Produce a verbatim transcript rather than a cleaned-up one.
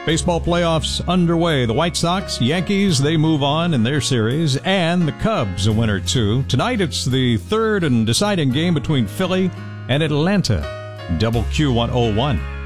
Baseball playoffs underway. The White Sox, Yankees, they move on in their series, and the Cubs a winner too. Tonight it's the third and deciding game between Philly and Atlanta. Double Q one oh one.